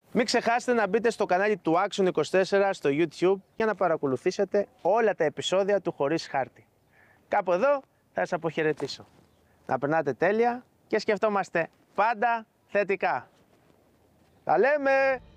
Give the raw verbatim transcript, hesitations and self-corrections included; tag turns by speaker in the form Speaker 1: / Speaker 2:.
Speaker 1: Μην ξεχάσετε να μπείτε στο κανάλι του Action είκοσι τέσσερα στο YouTube για να παρακολουθήσετε όλα τα επεισόδια του Χωρίς Χάρτη. Κάπου εδώ θα σας αποχαιρετήσω. Να περνάτε τέλεια και σκεφτόμαστε πάντα θετικά. Τα λέμε!